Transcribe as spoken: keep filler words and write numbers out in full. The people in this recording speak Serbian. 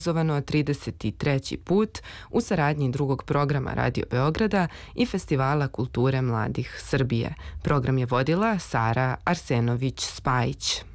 organizovano trideset treći put u saradnji drugog programa Radio Beograda i Festivala kulture mladih Srbije. Program je vodila Sara Arsenović-Spajić.